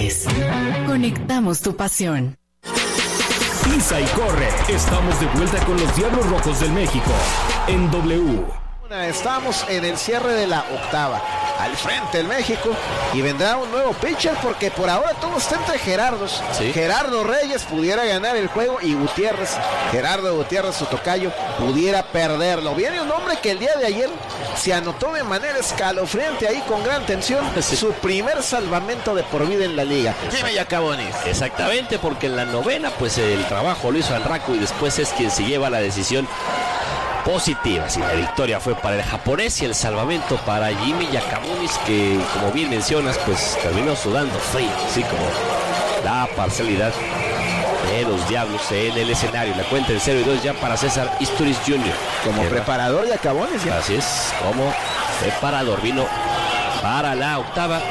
Deportes. Conectamos tu pasión. Pisa y corre. Estamos de vuelta con los Diablos Rojos del México en W. Estamos en el cierre de la octava. Al frente el México y vendrá un nuevo pitcher porque por ahora todo está entre Gerardos. Sí. Gerardo Reyes pudiera ganar el juego y Gutiérrez, Gerardo Gutiérrez, su tocayo, pudiera perderlo. Viene un hombre que el día de ayer se anotó de manera escalofriante ahí con gran tensión, sí, su primer salvamento de por vida en la liga. Dime, Yacabonis. Exactamente, porque en la novena pues el trabajo lo hizo Anraku y después es quien se lleva la decisión positiva. Sí, la victoria fue para el japonés y el salvamento para Jimmy Yacabonis, que como bien mencionas pues terminó sudando frío, así como la parcialidad de los Diablos en el escenario. La cuenta en 0-2 ya para César Isturiz Jr. Como preparador Yacabonis ya. Así es, como preparador. Vino para la octava.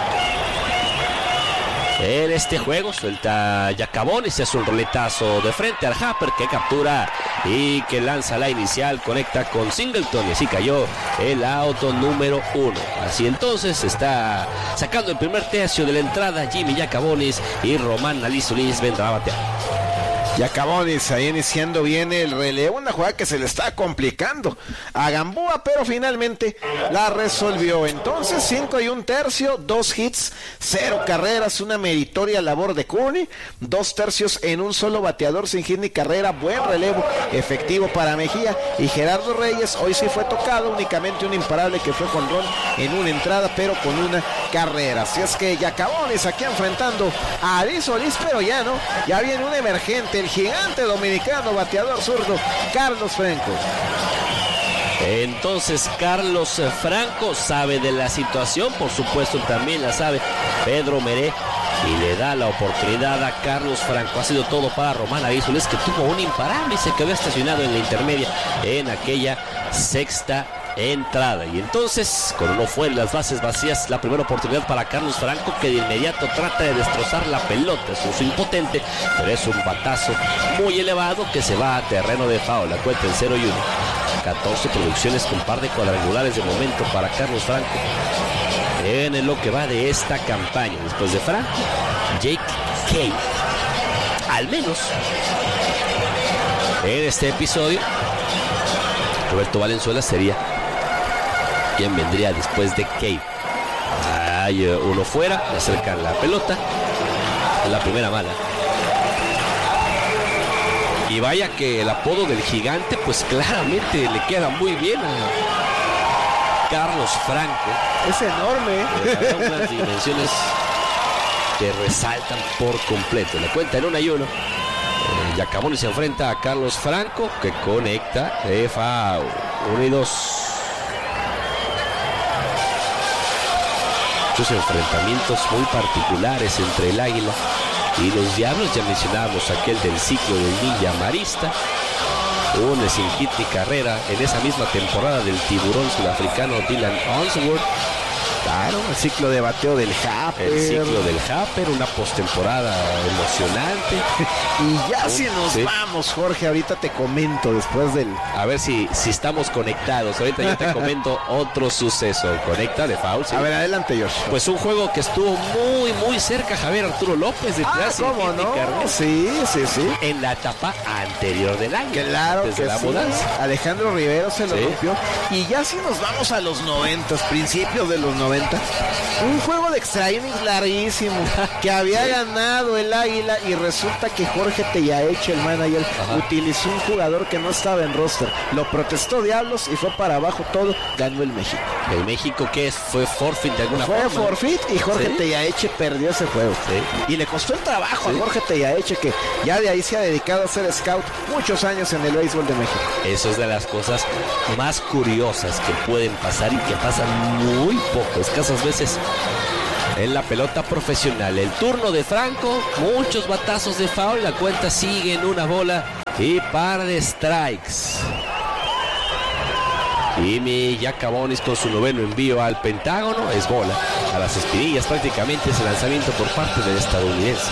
En este juego suelta Yacabonis, se hace un roletazo de frente al Happer que captura y que lanza la inicial, conecta con Singleton y así cayó el auto número 1. Así entonces está sacando el primer tercio de la entrada Jimmy Yacabonis y Román Alisolís vendrá a batear. Yacabonis ahí iniciando bien el relevo, una jugada que se le está complicando a Gamboa, pero finalmente la resolvió. Entonces 5 1/3, 2 hits, 0 carreras, una meritoria labor de Cooney, 2 tercios en un solo bateador sin hit ni carrera, buen relevo efectivo para Mejía y Gerardo Reyes. Hoy sí fue tocado, únicamente un imparable que fue con ron en una entrada, pero con una carrera. Así es que Yacabonis aquí enfrentando a Ari Solís, pero ya no, ya viene un emergente, el gigante dominicano, bateador zurdo, Carlos Franco. Entonces Carlos Franco sabe de la situación, por supuesto también la sabe Pedro Meré y le da la oportunidad a Carlos Franco. Ha sido todo para Román Arízoles, que tuvo un imparable y se quedó estacionado en la intermedia en aquella sexta entrada. Y entonces, con uno fuera las bases vacías, la primera oportunidad para Carlos Franco, que de inmediato trata de destrozar la pelota. Es un swing potente, pero es un batazo muy elevado que se va a terreno de foul. La cuenta en 0-1. 14 producciones con par de cuadrangulares de momento para Carlos Franco en lo que va de esta campaña. Después de Franco, Jake Cave. Al menos en este episodio, Roberto Valenzuela sería quien vendría después de Cave. Hay uno fuera, le acercan la pelota, la primera mala. Y vaya que el apodo del gigante pues claramente le queda muy bien a Carlos Franco. Es enorme. Unas dimensiones que resaltan por completo. La cuenta en 1-1. Yacabonis se enfrenta a Carlos Franco, que conecta de foul. 1-2. Muchos enfrentamientos muy particulares entre el Águila y los Diablos. Ya mencionábamos aquel del ciclo del Ninja Marista, un sin hit ni carrera en esa misma temporada del tiburón sudafricano Dylan Unsworth. Claro, el ciclo de bateo del Happer. El ciclo del Happer, una postemporada emocionante. Y ya si nos vamos, Jorge, ahorita te comento después del... A ver si estamos conectados. Ahorita yo te comento otro suceso. Conecta de foul. ¿Sí? A ver, adelante, Josh. Pues un juego que estuvo muy cerca, Javier Arturo López detrás. ¿Cómo no? Sí. En la etapa anterior del año. Claro que la sí. mudanza. Alejandro Rivero se lo rompió. Y ya si nos vamos a los 90, principios de los 90. Un juego de extra innings larguísimo que había ganado el Águila y resulta que Jorge Tellaeche, el manager, utilizó un jugador que no estaba en roster. Lo protestó Diablos y fue para abajo todo. Ganó el México. ¿El México qué es? ¿Fue forfeit de alguna forma? Fue forfeit y Jorge Tellaeche perdió ese juego. Sí. Y le costó el trabajo a Jorge Tellaeche, que ya de ahí se ha dedicado a ser scout muchos años en el béisbol de México. Eso es de las cosas más curiosas que pueden pasar y que pasan muy poco, escasas veces en la pelota profesional. El turno de Franco, muchos batazos de foul, la cuenta sigue en una bola y par de strikes. Jimmy Yacabonis con su noveno envío al Pentágono, es bola a las espinillas, prácticamente ese lanzamiento por parte del estadounidense.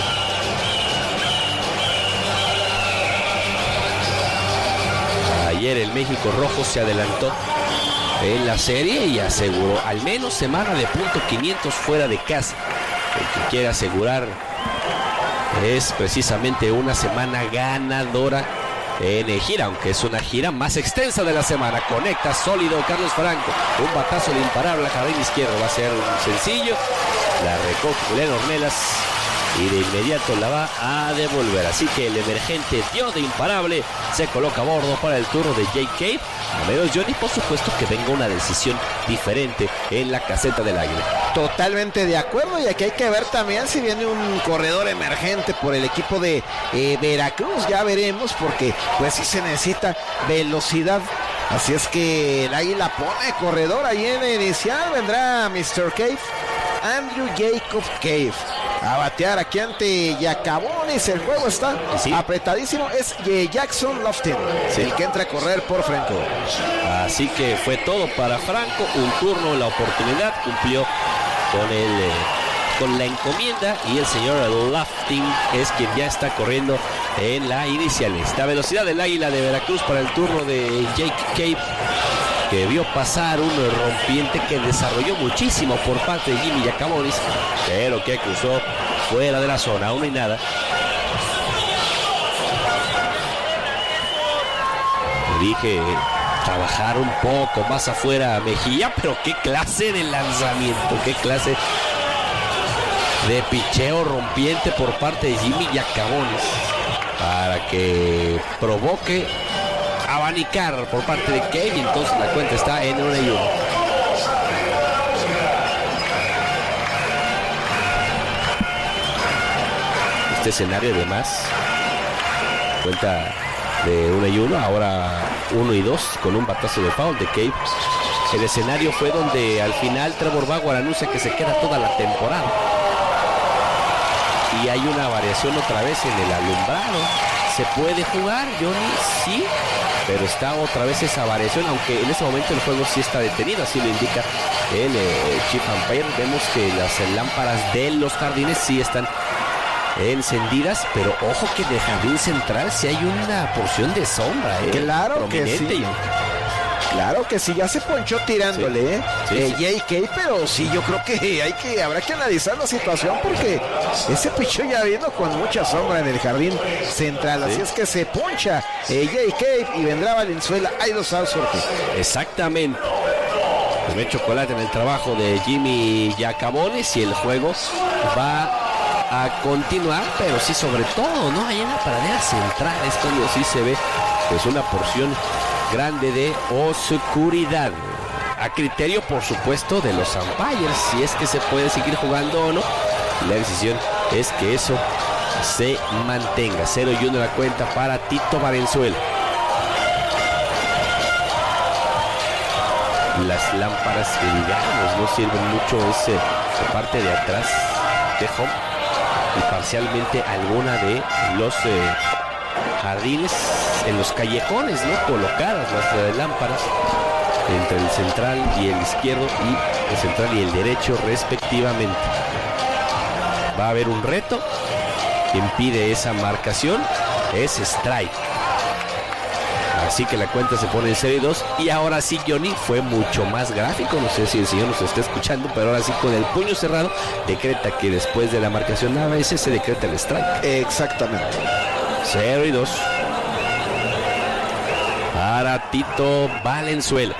Ayer el México Rojo se adelantó en la serie y aseguró al menos semana de .500 fuera de casa. que quiere asegurar es precisamente una semana ganadora en gira, aunque es una gira más extensa de la semana. Conecta sólido Carlos Franco, un batazo de imparable al jardín izquierdo, va a ser un sencillo, la recoge Julián Ornelas y de inmediato la va a devolver. Así que el emergente dio de imparable, se coloca a bordo para el turno de Jake Cave. A menos Johnny, por supuesto que venga una decisión diferente en la caseta del Águila. Totalmente de acuerdo, y aquí hay que ver también si viene un corredor emergente por el equipo de Veracruz. Ya veremos, porque pues sí se necesita velocidad. Así es que el Águila pone corredor ahí en el inicial. Vendrá Mr. Cave, Andrew Jacob Cave, a batear aquí ante Yacabonis. El juego está apretadísimo. Es Jackson Lofton el que entra a correr por Franco. Así que fue todo para Franco. Un turno, la oportunidad, cumplió con la encomienda, y el señor Lofton es quien ya está corriendo en la inicial. Esta velocidad del Águila de Veracruz para el turno de Jake Cave, que vio pasar un rompiente que desarrolló muchísimo por parte de Jimmy Yacabonis, pero que cruzó fuera de la zona. 1-0. Dije trabajar un poco más afuera a Mejía, pero qué clase de lanzamiento, qué clase de picheo rompiente por parte de Jimmy Yacabonis, para que provoque abanicar por parte de Cave, y entonces la cuenta está en 1-1. Este escenario además cuenta de 1-1, ahora 1-2 con un batazo de foul de Cave. El escenario fue donde al final Trevor Bauer anuncia que se queda toda la temporada, y hay una variación otra vez en el alumbrado. ¿Se puede jugar, Johnny? Sí, pero está otra vez esa variación, aunque en ese momento el juego sí está detenido, así lo indica el Chief Umpire. Vemos que las lámparas de los jardines sí están encendidas, pero ojo que de jardín central sí hay una porción de sombra, claro que sí. Claro que sí, ya se ponchó tirándole, JK, pero sí, yo creo que habrá que analizar la situación, porque ese pichó ya vino con mucha sombra en el jardín central, así es que se poncha JK y vendrá Valenzuela. Hay 2 outs, Jorge. Exactamente. Tomé chocolate en el trabajo de Jimmy Yacabonis, y el juego va a continuar, pero sí, sobre todo, ¿no? Ahí en la pradera central es cuando sí se ve pues una porción grande de oscuridad, a criterio por supuesto de los umpires, si es que se puede seguir jugando o no. La decisión es que eso se mantenga. 0-1 la cuenta para Tito Valenzuela. Las lámparas que digamos no sirven mucho, es la parte de atrás de home y parcialmente alguna de los jardines, en los callejones, ¿no? Colocadas las lámparas entre el central y el izquierdo, y el central y el derecho respectivamente. Va a haber un reto. Quien pide esa marcación es strike. Así que la cuenta se pone en 0-2, y ahora sí, Johnny, fue mucho más gráfico. No sé si el señor nos está escuchando, pero ahora sí, con el puño cerrado, decreta que después de la marcación a veces se decreta el strike. Exactamente. 0-2 para Tito Valenzuela.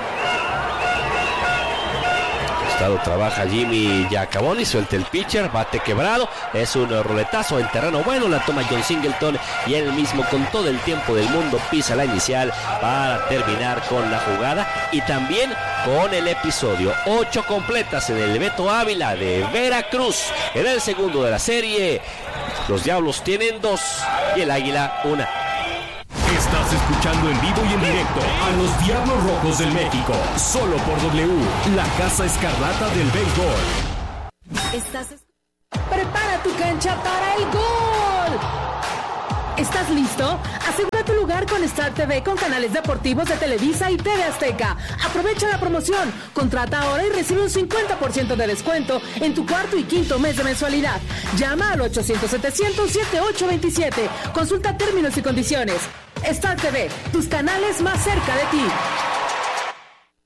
Trabaja Jimmy Yacabonis, suelta el pitcher, bate quebrado, es un roletazo en terreno bueno, la toma John Singleton, y él mismo con todo el tiempo del mundo pisa la inicial para terminar con la jugada y también con el episodio. 8 completas en el Beto Ávila de Veracruz. En el segundo de la serie, los Diablos tienen 2 y el Águila 1. Estás escuchando en vivo y en directo a los Diablos Rojos del México, solo por W, la Casa Escarlata del béisbol. Prepara tu cancha para el gol. ¿Estás listo? Asegura tu lugar con Star TV, con canales deportivos de Televisa y TV Azteca. Aprovecha la promoción. Contrata ahora y recibe un 50% de descuento en tu cuarto y quinto mes de mensualidad. Llama al 800-700-7827. Consulta términos y condiciones. Star TV, tus canales más cerca de ti.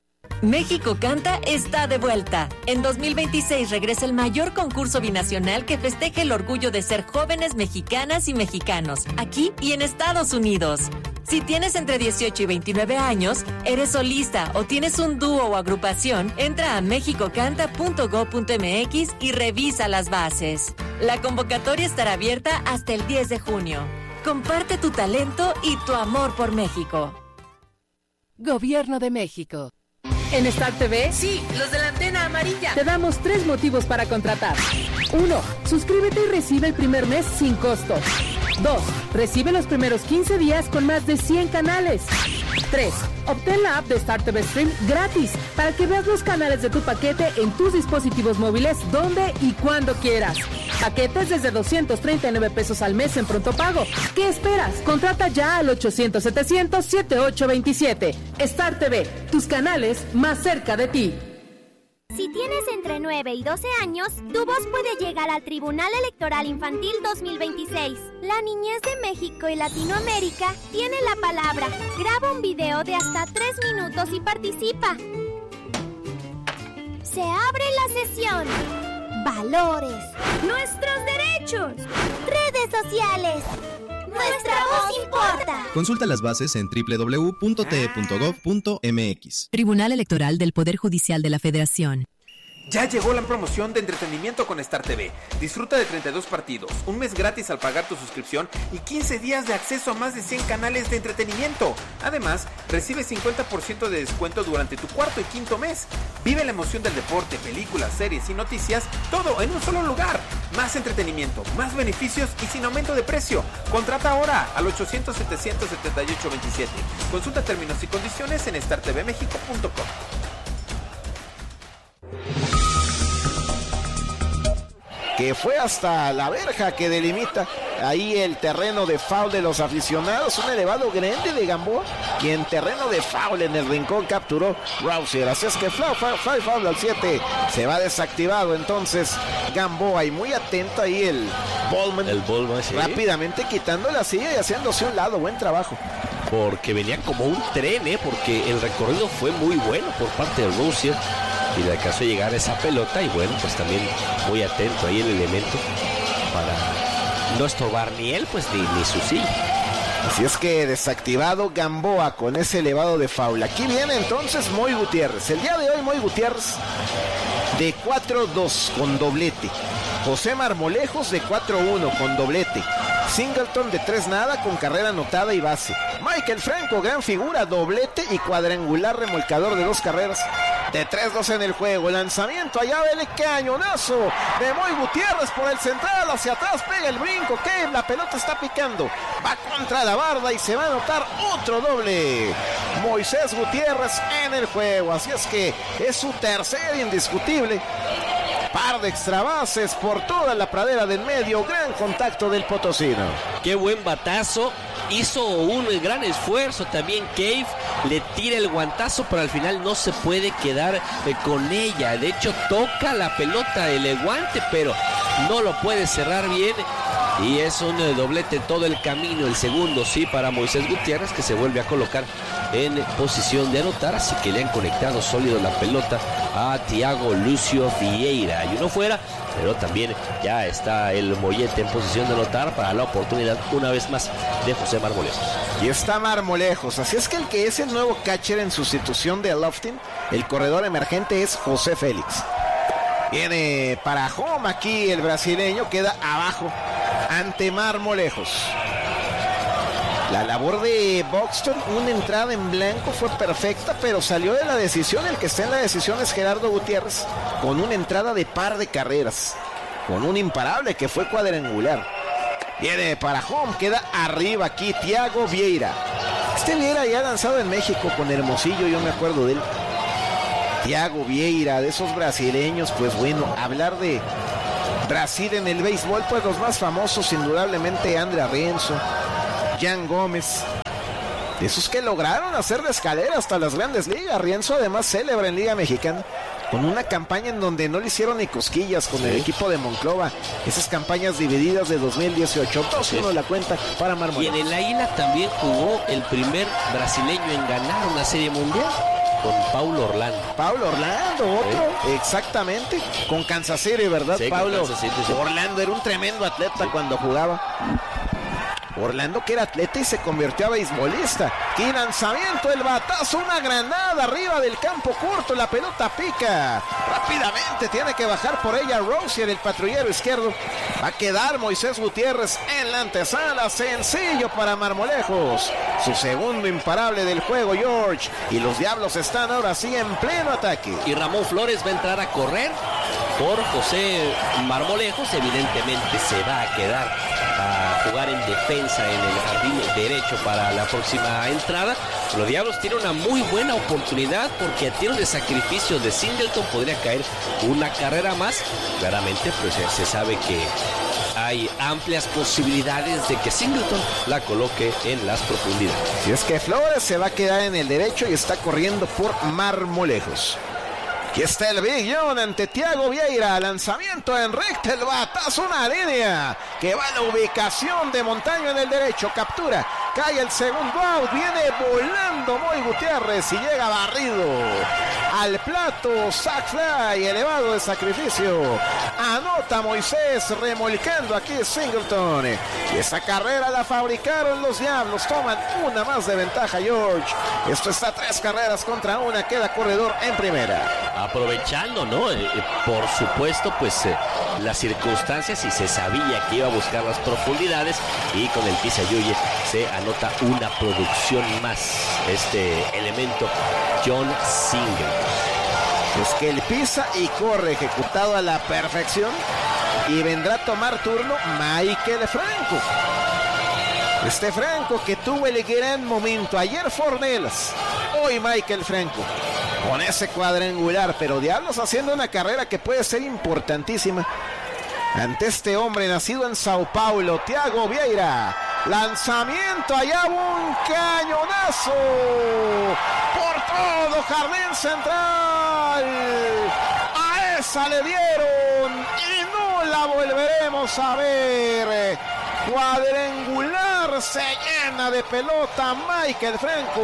México Canta está de vuelta. En 2026 regresa el mayor concurso binacional que festeja el orgullo de ser jóvenes mexicanas y mexicanos, aquí y en Estados Unidos. Si tienes entre 18 y 29 años, eres solista o tienes un dúo o agrupación, entra a mexicocanta.go.mx y revisa las bases. La convocatoria estará abierta hasta el 10 de junio. Comparte tu talento y tu amor por México. Gobierno de México. En Star TV, Sí, los de la antena amarilla. te damos 3 motivos para contratar. 1. Suscríbete y recibe el primer mes sin costo. 2. Recibe los primeros 15 días con más de 100 canales. 3. Obtén la app de Star TV Stream gratis para que veas los canales de tu paquete en tus dispositivos móviles donde y cuando quieras. Paquetes desde 239 pesos al mes en pronto pago. ¿Qué esperas? Contrata ya al 800-700-7827. Star TV, tus canales más cerca de ti. Si tienes entre 9 y 12 años, tu voz puede llegar al Tribunal Electoral Infantil 2026. La niñez de México y Latinoamérica tiene la palabra. Graba un video de hasta 3 minutos y participa. Se abre la sesión. Valores. Nuestros derechos. Redes sociales. Nuestra voz importa. Consulta las bases en www.te.gov.mx. Tribunal Electoral del Poder Judicial de la Federación. Ya llegó la promoción de entretenimiento con Star TV. Disfruta de 32 partidos, un mes gratis al pagar tu suscripción y 15 días de acceso a más de 100 canales de entretenimiento. Además, recibe 50% de descuento durante tu cuarto y quinto mes. Vive la emoción del deporte, películas, series y noticias, todo en un solo lugar. Más entretenimiento, más beneficios y sin aumento de precio. Contrata ahora al 800-700-7827. Consulta términos y condiciones en startvmexico.com. Que fue hasta la verja que delimita ahí el terreno de foul de los aficionados, un elevado grande de Gamboa, quien terreno de foul en el rincón capturó Rousier. Así es que foul al 7 se va desactivado entonces Gamboa, y muy atento ahí el Bowman, sí. Rápidamente quitando la silla y haciéndose un lado. Buen trabajo. Porque venía como un tren, porque el recorrido fue muy bueno por parte de Rousier y le alcanzó a llegar esa pelota, y bueno, pues también muy atento ahí el elemento para no estorbar ni él, pues ni su silla. Así es que desactivado Gamboa con ese elevado de foul. Aquí viene entonces Moy Gutiérrez. El día de hoy Moy Gutiérrez de 4-2 con doblete. José Marmolejos de 4-1 con doblete. Singleton de 3-0 con carrera anotada y base. Michael Franco, gran figura, doblete y cuadrangular remolcador de 2 carreras. De 3-2 en el juego. Lanzamiento allá, vele, cañonazo de Moy Gutiérrez por el central, hacia atrás, pega el brinco, que la pelota está picando, va contra la barda y se va a anotar otro doble. Moisés Gutiérrez en el juego. Así es que es su tercer indiscutible. Par de extra bases por toda la pradera del medio. Gran contacto del potosino. Qué buen batazo. Hizo un gran esfuerzo también Cave. Le tira el guantazo, pero al final no se puede quedar con ella. De hecho, toca la pelota el guante, pero no lo puede cerrar bien. Y es un doblete todo el camino. El segundo sí para Moisés Gutiérrez, que se vuelve a colocar en posición de anotar. Así que le han conectado sólido la pelota a Thiago Lucio Vieira. Y uno fuera, pero también ya está el mollete en posición de anotar para la oportunidad una vez más de José Marmolejos. Y está Marmolejos. Así es que el que es el nuevo catcher en sustitución de Loftin, el corredor emergente, es José Félix. Viene para home aquí el brasileño, queda abajo ante Marmolejos. La labor de Buxton, una entrada en blanco, fue perfecta, pero salió de la decisión. El que está en la decisión es Gerardo Gutiérrez, con una entrada de par de carreras, con un imparable que fue cuadrangular. Viene para home, queda arriba aquí Thiago Vieira. Este Vieira ya ha lanzado en México con Hermosillo, yo me acuerdo de él. Thiago Vieira, de esos brasileños, pues bueno, hablar de Brasil en el béisbol, pues los más famosos indudablemente André Renzo, Jan Gómez, de esos que lograron hacer la escalera hasta las grandes ligas. Rienzo además célebre en Liga Mexicana, con una campaña en donde no le hicieron ni cosquillas con el equipo de Monclova. Esas campañas divididas de 2018, 2-1 la cuenta para Marmolejos. Y en el Águila también jugó el primer brasileño en ganar una serie mundial. con Paulo Orlando. Paulo Orlando, otro, exactamente, con Kansas City, ¿verdad? Sí, Paulo Kansas City, sí. Orlando era un tremendo atleta cuando jugaba. Orlando, que era atleta y se convirtió a beisbolista. ¡Qué lanzamiento! El batazo, una granada arriba del campo corto. La pelota pica. Rápidamente tiene que bajar por ella Rosier, el patrullero izquierdo. Va a quedar Moisés Gutiérrez en la antesala. Sencillo para Marmolejos. Su segundo imparable del juego, George. Y los Diablos están ahora sí en pleno ataque. Y Ramón Flores va a entrar a correr por José Marmolejos. Evidentemente se va a quedar a jugar en defensa en el jardín derecho para la próxima entrada. Los Diablos tienen una muy buena oportunidad porque a tiro de sacrificio de Singleton podría caer una carrera más. Claramente pues se sabe que hay amplias posibilidades de que Singleton la coloque en las profundidades. Si es que Flores se va a quedar en el derecho y está corriendo por Marmolejos. Aquí está el Big John ante Thiago Vieira. Lanzamiento en recta, el batazo, una línea que va a la ubicación de Montaño en el derecho. Captura, cae el segundo out. Viene volando Moy Gutiérrez y llega barrido al plato. Sac fly, elevado de sacrificio. Anota Moisés, remolcando aquí Singleton. Y esa carrera la fabricaron los Diablos. Toman una más de ventaja, George. Esto está 3 carreras contra 1. Queda corredor en primera. Aprovechando, ¿no? Por supuesto, pues las circunstancias, y se sabía que iba a buscar las profundidades, y con el Pisayuye se anota una producción más. Este elemento, John Singleton. Es que el pisa y corre, ejecutado a la perfección, y vendrá a tomar turno Michael Franco. Este Franco que tuvo el gran momento ayer, Fornelas, hoy Michael Franco con ese cuadrangular, pero Diablos haciendo una carrera que puede ser importantísima ante este hombre nacido en Sao Paulo, Thiago Vieira. Lanzamiento, allá un cañonazo por todo jardín central. A esa le dieron y no la volveremos a ver. Cuadrangular, se llena de pelota Michael Franco.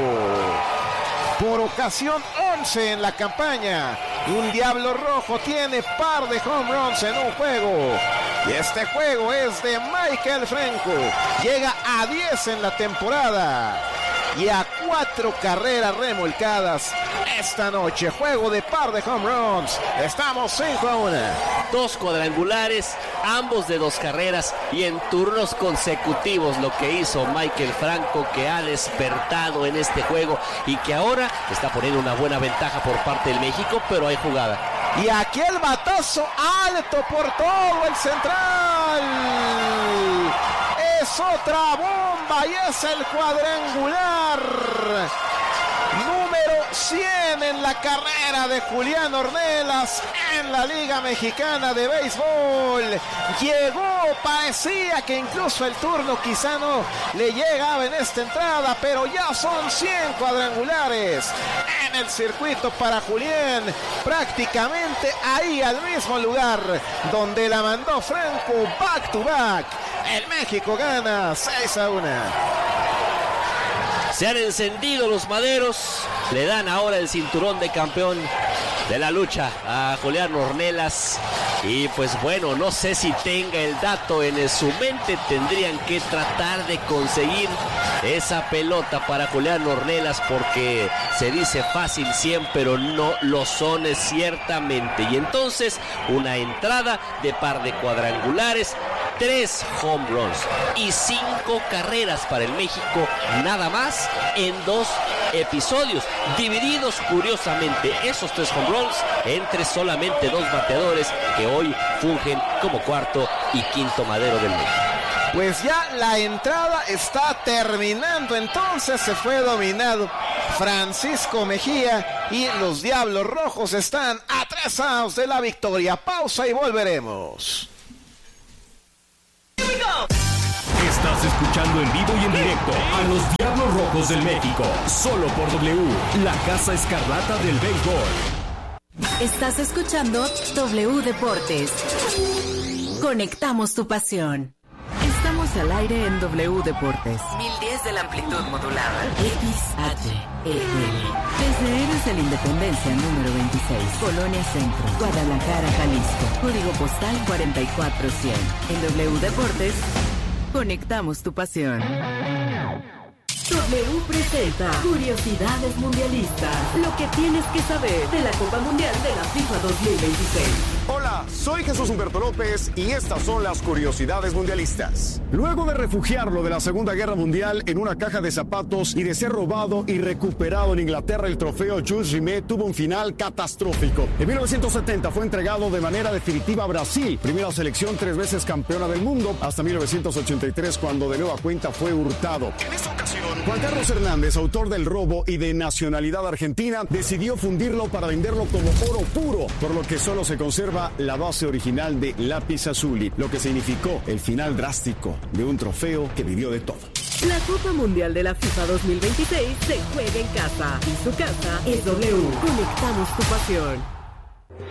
Por ocasión 11 en la campaña. Un Diablo Rojo tiene par de home runs en un juego. Y este juego es de Michael Franco. Llega a 10 en la temporada. Y a 4 carreras remolcadas esta noche. Juego de par de home runs. Estamos 5-1. 2 cuadrangulares, ambos de 2 carreras y en turnos consecutivos. Lo que hizo Michael Franco, que ha despertado en este juego y que ahora está poniendo una buena ventaja por parte del México, pero hay jugada. Y aquí el batazo alto por todo el central. Es otra bomba y es el cuadrangular número 100 en la carrera de Julián Ornelas en la Liga Mexicana de Béisbol. Llegó, parecía que incluso el turno quizá no le llegaba en esta entrada, pero ya son 100 cuadrangulares en el circuito para Julián, prácticamente ahí al mismo lugar donde la mandó Franco, back to back. El México gana 6-1. Se han encendido los maderos, le dan ahora el cinturón de campeón de la lucha a Julián Ornelas. Y pues bueno, no sé si tenga el dato en su mente, tendrían que tratar de conseguir esa pelota para Julián Ornelas, porque se dice fácil 100, pero no lo son ciertamente. Y entonces una entrada de par de cuadrangulares, 3 home runs y 5 carreras para el México, nada más en 2 episodios, divididos curiosamente esos 3 home runs entre solamente 2 bateadores que hoy fungen como cuarto y quinto madero del México. Pues ya la entrada está terminando, entonces se fue dominado Francisco Mejía y los Diablos Rojos están a 3 outs de la victoria. Pausa y volveremos. Estás escuchando en vivo y en directo a los Diablos Rojos del México, solo por W, la Casa Escarlata del Béisbol. Estás escuchando W Deportes. Conectamos tu pasión. Estamos al aire en W Deportes. 1010 de la amplitud modulada. XHEL. Desde Héroes de la Independencia número 26, Colonia Centro, Guadalajara, Jalisco. Código postal 44100. En W Deportes, conectamos tu pasión. W presenta Curiosidades Mundialistas. Lo que tienes que saber de la Copa Mundial de la FIFA 2026. Hola, soy Jesús Humberto López y estas son las Curiosidades Mundialistas. Luego de refugiarlo de la Segunda Guerra Mundial en una caja de zapatos y de ser robado y recuperado en Inglaterra, el trofeo Jules Rimet tuvo un final catastrófico. En 1970 fue entregado de manera definitiva a Brasil, primera selección 3 veces campeona del mundo, hasta 1983 cuando de nueva cuenta fue hurtado. En esta ocasión, Juan Carlos Hernández, autor del robo y de nacionalidad argentina, decidió fundirlo para venderlo como oro puro, por lo que solo se conserva la base original de lápiz azuli, lo que significó el final drástico de un trofeo que vivió de todo. La Copa Mundial de la FIFA 2026 se juega en casa y su casa es W. Conectamos tu pasión.